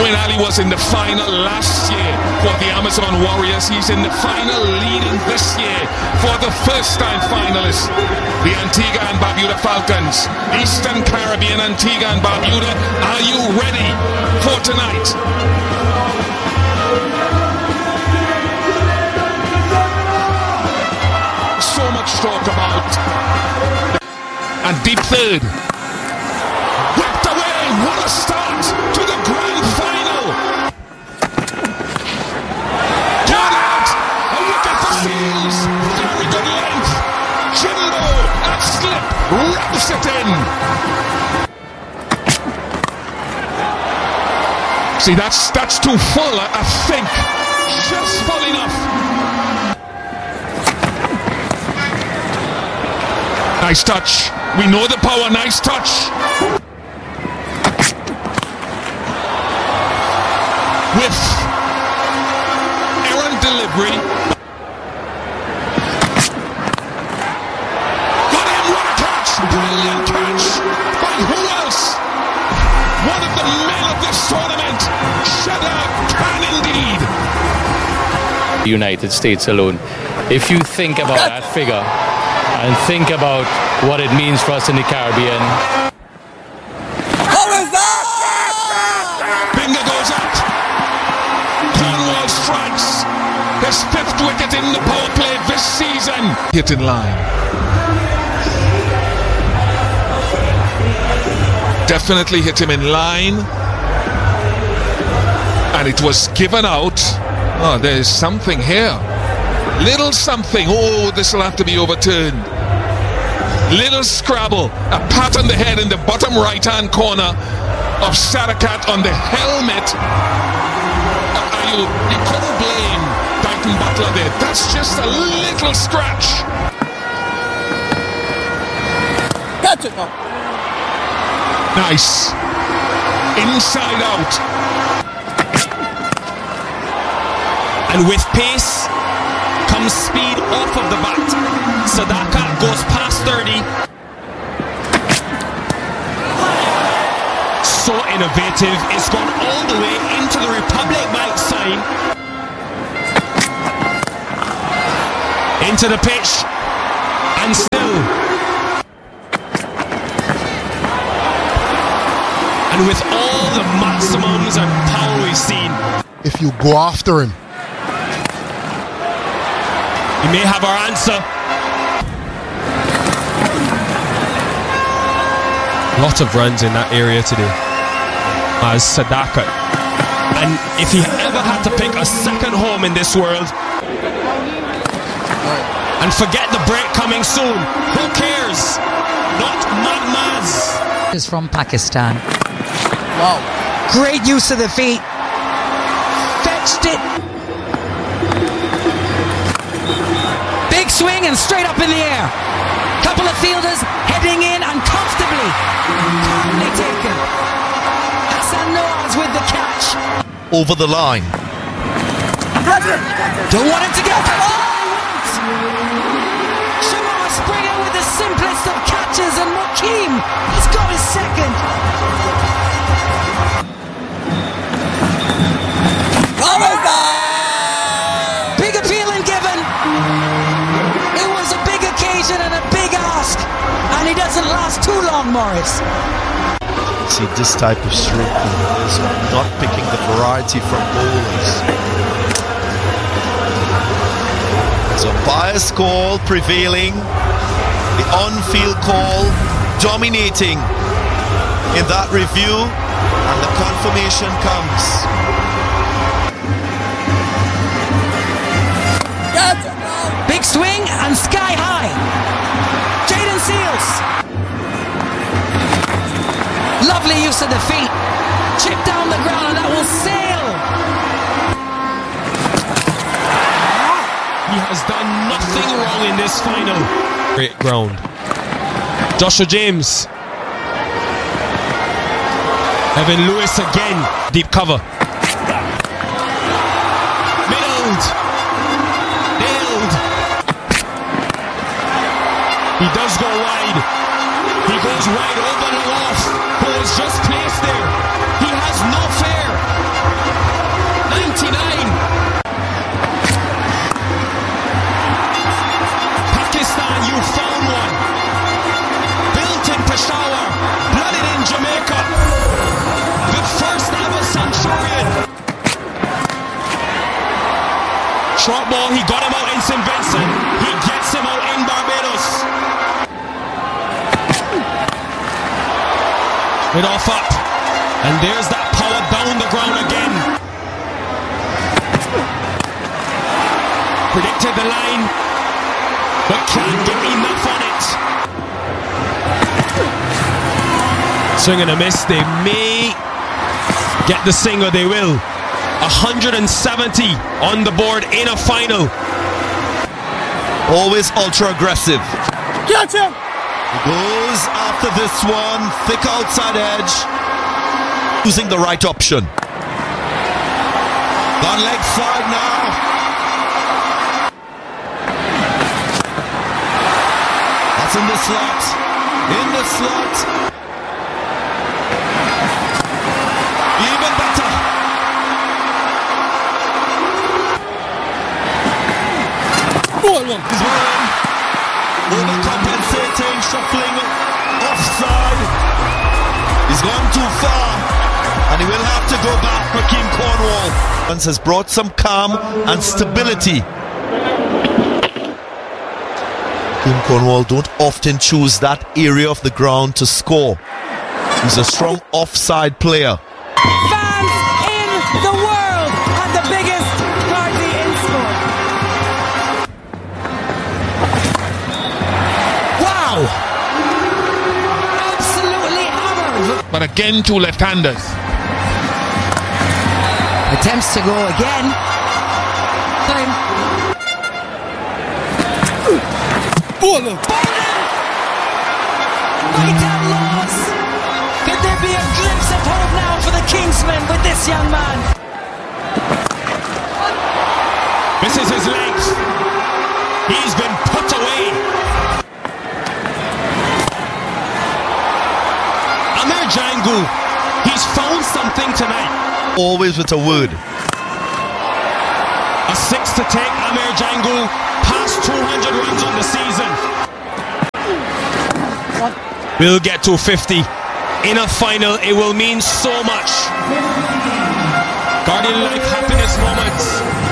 Owen Ali was in the final last year for the Amazon Warriors. He's in the final leading this year for the first time finalists, the Antigua and Barbuda Falcons. Eastern Caribbean, Antigua and Barbuda, are you ready for tonight? So much talk about. And deep third. Whipped away. What a start to the grand final. Got out. A wicket for Seals. Very good length. Jimbo. A slip. Wraps it in. See, that's too full, I think. Just full enough. Nice touch. We know the power. Nice touch. With errant delivery. Got him. What a catch. Brilliant catch. By who else? One of the men of this tournament. Shedder can indeed. United States alone. If you think about that figure and think about what it means for us in the Caribbean. What was that? Finger goes out. Cornwall strikes. His 5th wicket in the power play this season. Hit in line. Definitely hit him in line. And it was given out. Oh, there's something here. Little something. Oh, this will have to be overturned. Little scrabble. A pat on the head in the bottom right-hand corner of Sarakat on the helmet. You couldn't blame Dyson Butler there. That's just a little scratch. Catch it now. Nice. Inside out. And with pace comes speed off of the bat. Sadakat goes past 30. So innovative. It's gone all the way into the Republic Bank sign. Into the pitch. And still. And with all the maximums and power we've seen. If you go after him. We may have our answer. Lot of runs in that area today as Sadakat. And if he ever had to pick a second home in this world and forget the break coming soon, who cares? Not Magmaz. Is from Pakistan. Wow. Great use of the feet. Fetched it. Big swing and straight up in the air. Couple of fielders heading in uncomfortably. Calmly taken. Hassan Nawaz with the catch. Over the line. Don't want him to go. Shamar Springer with the simplest of catches, and Mokeem has got his second. What was that? Big appealing given. It was a big occasion and a big ask, and he doesn't last too long, Morris. See, this type of stroke is not picking the variety from bowlers. So bias call prevailing, the on-field call dominating in that review, and the confirmation comes. Big swing and sky high. Jaden Seals. Lovely use of the feet. Chip down the ground and that will sail. He has done nothing wrong in this final. Great ground. Joshua James. Evan Lewis again. Deep cover. Middled. Nailed. He does go wide. He goes wide over the off. Who was just placed there. He has no fear. enough up. And there's that power down the ground again. Predicted the line, but can't get enough on it. Swing and a miss. They may get the single, they will. 170 on the board in a final. Always ultra aggressive. Catch him! Goes after this one. Thick outside edge. Using the right option. Gone leg side now. That's in the slot. In the slot. Even better. He's won. Overcompensating, shuffling offside. He's gone too far, and he will have to go back. Hakeem Cornwall has brought some calm and stability. Hakeem Cornwall don't often choose that area of the ground to score. He's a strong offside player. Fans in the world at the biggest party in sport. Wow! Absolutely hammered. But again, two left-handers. Attempts to go again. Time. Bowling! Vital loss. Could there be a glimpse of hope now for the Kingsmen with this young man? Misses his legs. He's been put away. Amir Jangu, he's found something tonight. Always with a word. A 6 to take. Amir Jangu past 200 runs on the season. We'll get to 50. In a final, it will mean so much. Guardian like happiness moments.